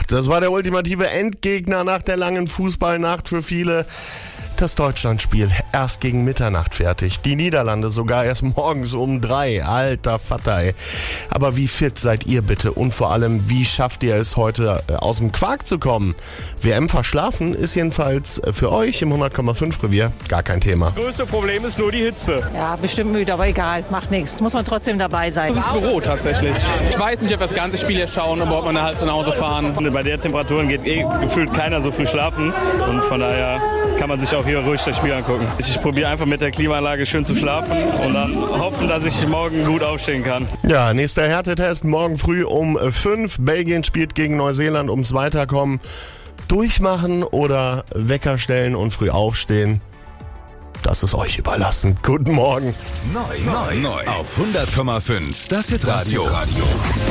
Das war der ultimative Endgegner nach der langen Fußballnacht für viele. Das Deutschlandspiel erst gegen Mitternacht fertig. Die Niederlande sogar erst morgens um 3. Alter Vater, ey. Aber wie fit seid ihr bitte? Und vor allem, wie schafft ihr es heute aus dem Quark zu kommen? WM verschlafen ist jedenfalls für euch im 100,5 Revier gar kein Thema. Das größte Problem ist nur die Hitze. Ja, bestimmt müde, aber egal, macht nichts. Muss man trotzdem dabei sein. Das ist Büro tatsächlich. Ich weiß nicht, ob wir das ganze Spiel hier schauen oder ob wir nach Hause fahren. Und bei der Temperaturen geht gefühlt keiner so früh schlafen. Und von daher kann man sich auch hier ruhig das Spiel angucken. Ich probiere einfach mit der Klimaanlage schön zu schlafen und dann hoffen, dass ich morgen gut aufstehen kann. Ja, nächster Härtetest morgen früh um 5. Belgien spielt gegen Neuseeland ums Weiterkommen. Durchmachen oder Wecker stellen und früh aufstehen? Das ist euch überlassen. Guten Morgen. Neu auf 100,5. Das Hitradio.